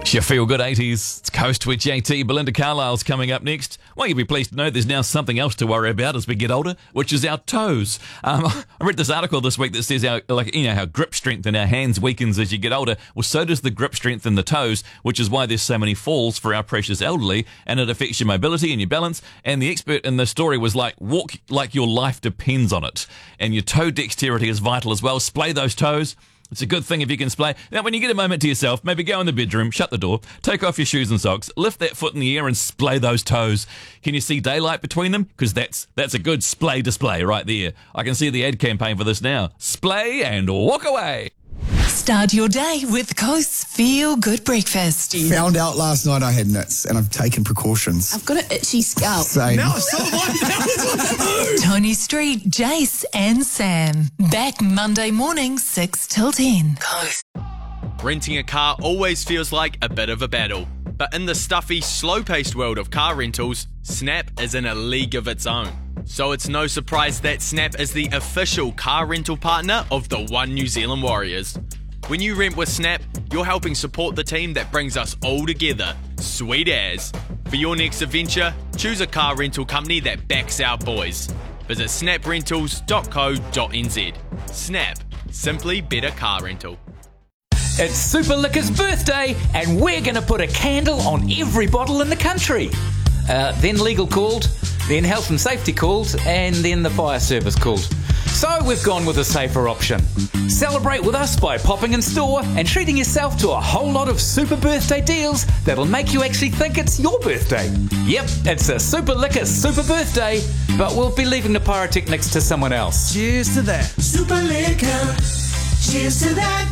It's your Feel Good 80s. It's Coast with JT. Belinda Carlisle's coming up next. Well, you'll be pleased to know there's now something else to worry about as we get older, which is our toes. I read this article this week that says how grip strength in our hands weakens as you get older. Well, so does the grip strength in the toes, which is why there's so many falls for our precious elderly, and it affects your mobility and your balance. And the expert in this story was like, walk like your life depends on it. And your toe dexterity is vital as well. Splay those toes. It's a good thing if you can splay. Now, when you get a moment to yourself, maybe go in the bedroom, shut the door, take off your shoes and socks, lift that foot in the air and splay those toes. Can you see daylight between them? Because that's a good splay display right there. I can see the ad campaign for this now. Splay and walk away. Start your day with Coast's Feel Good Breakfast. Found out last night I had nits and I've taken precautions. I've got an itchy scalp. Same. Now I saw one. Tony Street, Jace and Sam. Back Monday morning, 6 till 10. Coast. Renting a car always feels like a bit of a battle. But in the stuffy, slow-paced world of car rentals, Snap is in a league of its own. So it's no surprise that Snap is the official car rental partner of the One New Zealand Warriors. When you rent with Snap, you're helping support the team that brings us all together. Sweet as. For your next adventure, choose a car rental company that backs our boys. Visit snaprentals.co.nz. Snap. Simply better car rental. It's Super Liquor's birthday, and we're going to put a candle on every bottle in the country. Then legal called, then health and safety called, and then the fire service called. So we've gone with a safer option. Celebrate with us by popping in store and treating yourself to a whole lot of super birthday deals that'll make you actually think it's your birthday. Yep, it's a Super Liquor super birthday, but we'll be leaving the pyrotechnics to someone else. Cheers to that. Super Liquor. Cheers to that.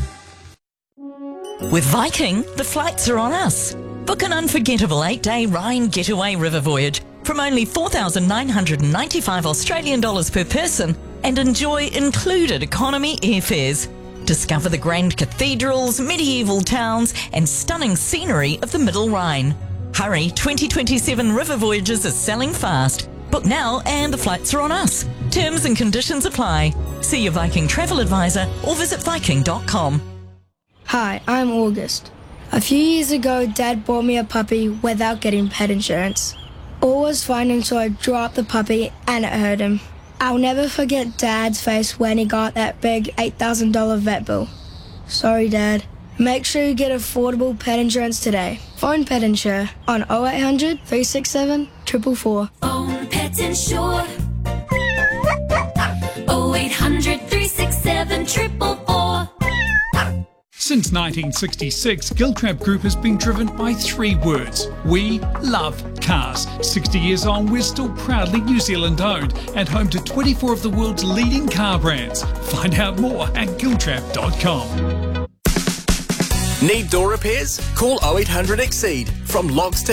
With Viking, the flights are on us. Book an unforgettable 8-day Rhine getaway river voyage from only $4,995 Australian dollars per person and enjoy included economy airfares. Discover the grand cathedrals, medieval towns and stunning scenery of the Middle Rhine. Hurry, 2027 river voyages are selling fast. Book now and the flights are on us. Terms and conditions apply. See your Viking travel advisor or visit viking.com. Hi, I'm August. A few years ago, Dad bought me a puppy without getting pet insurance. All was fine until I dropped the puppy and it hurt him. I'll never forget Dad's face when he got that big $8,000 vet bill. Sorry, Dad. Make sure you get affordable pet insurance today. Phone Pet Insure on 0800 367 444. Phone Pet Insure. 0800 367 444. Since 1966, Giltrap Group has been driven by 3 words. We love cars. 60 years on, we're still proudly New Zealand owned and home to 24 of the world's leading car brands. Find out more at giltrap.com. Need door repairs? Call 0800 Exceed. From locks to